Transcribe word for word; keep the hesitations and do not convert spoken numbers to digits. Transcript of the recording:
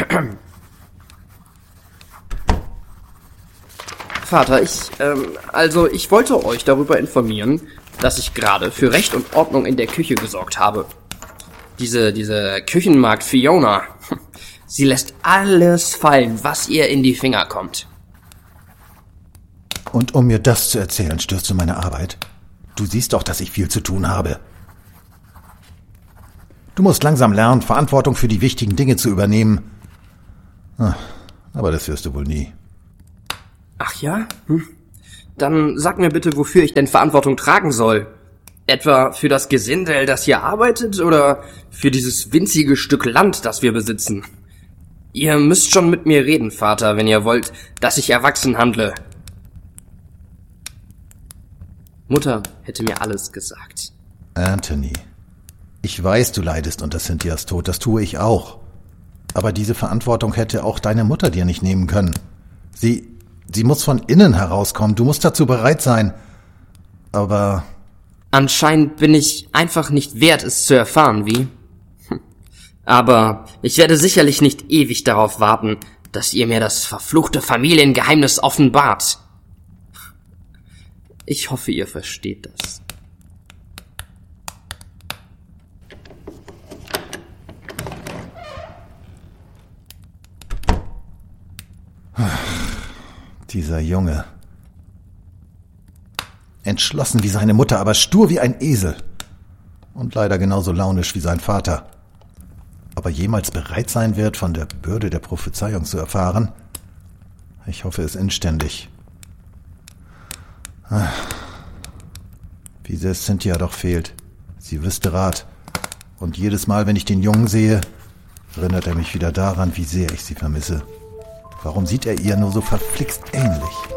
Vater, ich, ähm, also ich wollte euch darüber informieren, dass ich gerade für Recht und Ordnung in der Küche gesorgt habe. Diese, diese Küchenmagd Fiona, sie lässt alles fallen, was ihr in die Finger kommt. Und um mir das zu erzählen, störst du meine Arbeit? Du siehst doch, dass ich viel zu tun habe. Du musst langsam lernen, Verantwortung für die wichtigen Dinge zu übernehmen. Ach, aber das wirst du wohl nie. Ach ja? Hm. Dann sag mir bitte, wofür ich denn Verantwortung tragen soll. Etwa für das Gesindel, das hier arbeitet, oder für dieses winzige Stück Land, das wir besitzen? Ihr müsst schon mit mir reden, Vater, wenn ihr wollt, dass ich erwachsen handle. Mutter hätte mir alles gesagt. Anthony, ich weiß, du leidest unter Cynthias Tod, das tue ich auch. Aber diese Verantwortung hätte auch deine Mutter dir nicht nehmen können. Sie, sie muss von innen herauskommen, du musst dazu bereit sein. Aber... Anscheinend bin ich einfach nicht wert, es zu erfahren, wie? Hm. Aber ich werde sicherlich nicht ewig darauf warten, dass ihr mir das verfluchte Familiengeheimnis offenbart. Ich hoffe, ihr versteht das. Dieser Junge. Entschlossen wie seine Mutter, aber stur wie ein Esel. Und leider genauso launisch wie sein Vater. Ob er jemals bereit sein wird, von der Bürde der Prophezeiung zu erfahren? Ich hoffe es inständig. Ach, wie sehr Cynthia doch fehlt. Sie wüsste Rat. Und jedes Mal, wenn ich den Jungen sehe, erinnert er mich wieder daran, wie sehr ich sie vermisse. Warum sieht er ihr nur so verflixt ähnlich?